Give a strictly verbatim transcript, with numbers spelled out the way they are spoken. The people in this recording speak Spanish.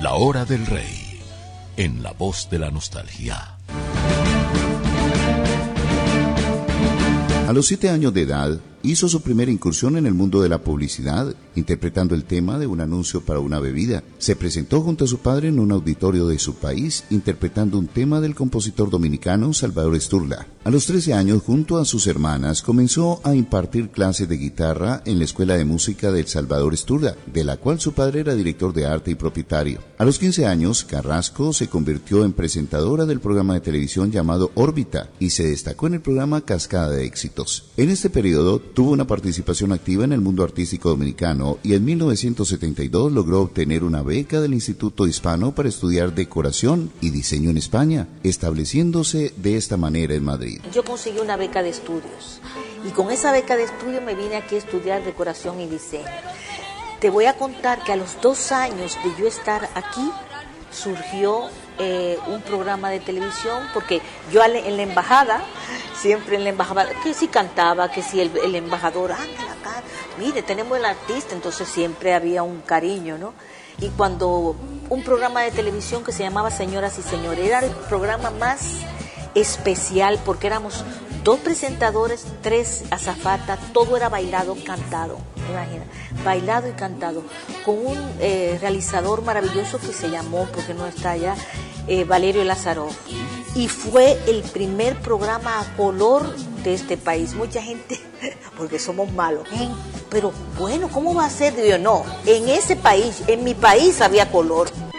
La Hora del Rey, en La Voz de la Nostalgia. A los siete años de edad, hizo su primera incursión en el mundo de la publicidad, interpretando el tema de un anuncio para una bebida. Se presentó junto a su padre en un auditorio de su país, interpretando un tema del compositor dominicano Salvador Esturla. A los trece años, junto a sus hermanas, comenzó a impartir clases de guitarra en la Escuela de Música del Salvador Esturla, de la cual su padre era director de arte y propietario. A los quince años, Carrasco se convirtió en presentadora del programa de televisión llamado Órbita y se destacó en el programa Cascada de Éxitos. En este periodo, tuvo una participación activa en el mundo artístico dominicano y en mil novecientos setenta y dos logró obtener una beca del Instituto Hispano para estudiar decoración y diseño en España, estableciéndose de esta manera en Madrid. Yo conseguí una beca de estudios y con esa beca de estudios me vine aquí a estudiar decoración y diseño. Te voy a contar que a los dos años de yo estar aquí surgió eh, un programa de televisión, porque yo en la embajada, siempre en la embajada, que si cantaba, que si el, el embajador, ándale acá, mire, tenemos el artista, entonces siempre había un cariño, ¿no? Y cuando un programa de televisión que se llamaba Señoras y Señores, era el programa más especial porque éramos dos presentadores, tres azafatas, todo era bailado, cantado, imagina, bailado y cantado, con un eh, realizador maravilloso que se llamó, porque no está allá, eh, Valerio Lázaro, y fue el primer programa a color de este país. Mucha gente, porque somos malos, pero bueno, ¿cómo va a ser? Digo, no, en ese país, en mi país había color.